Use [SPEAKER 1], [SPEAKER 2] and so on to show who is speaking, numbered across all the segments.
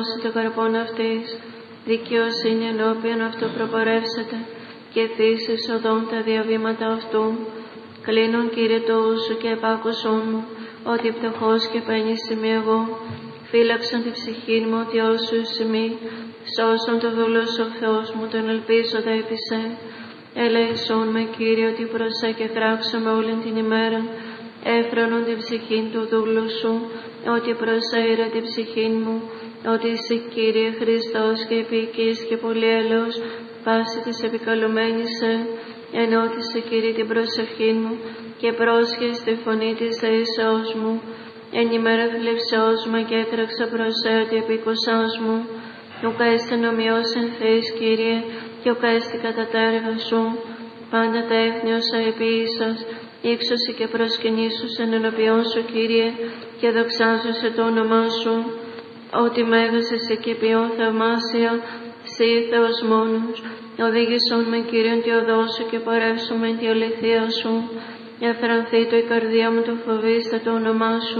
[SPEAKER 1] το καρπόν αυτής, δικαιοσύνη ενώπιον αυτού προπορεύσετε, και θύσεις οδόν τα διαβήματα αυτού. Κλείνον, Κύριε, το ου σου και επάκουσόν μου, ότι πτωχός και πένης είμαι εγώ. Φύλαξον τη ψυχή μου, ότι όσου σημεί, σώσον το δούλο σου ο Θεός μου, τον ελπίζοντα επί σε. Ελέησόν με, Κύριε, ότι προσέ και θράξαμε όλη την ημέρα. Έφρανον την ψυχήν του δούλου σου, ότι προσέειρα την ψυχήν μου, ότι εσύ, Κύριε, Χριστός και επίκης και πολυέλεος, πάση της επικαλουμένης σε, ενώτισε, Κύριε, την προσευχή μου και πρόσχε στη φωνή της δεήσεώς μου. Εν ημέρα θλιψεώς με και έτρεξα προς σε, ότι επίκουσάς μου. Ουκ έστι νομιός εν Θεής, Κύριε, και ουκ έστι κατά τα έργα σου. Πάντα τα έθνη όσα επίησας, ύξωση και προσκυνήσους εν ενωπιών σου, Κύριε, και δοξάζωσε το όνομά σου. Ότι μέγας εσύ και ποιόν θαυμάσια, Συ Θεός μόνος. Οδήγησον με, Κύριον, τη οδό σου και πορεύσουμε τη αληθεία σου. Ευθρανθεί το η καρδία μου, το φοβήστε το όνομά σου.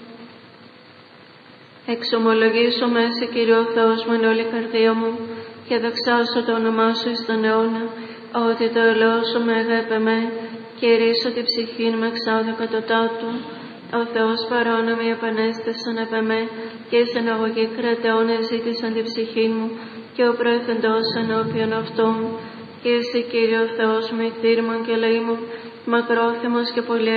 [SPEAKER 1] Εξομολογήσω μέσα, Κύριε ο Θεός μου, εν όλη η καρδία μου, και δοξάσω το όνομά σου εις τον αιώνα, ότι το ελαιό σου με αγάπη και ρίσω την ψυχή μου εξάδου κατωτάτου. Ο Θεός παρόνα με επανέστησαν επ' εμέ, και η συναγωγή κρατεών εζήτησαν την ψυχή μου, και ο προεθεντός ενώπιον αυτών. Και εσύ, Κύριε ο Θεός μου, εκτήρμον και λαίμον, μακρόθυμος και πολύ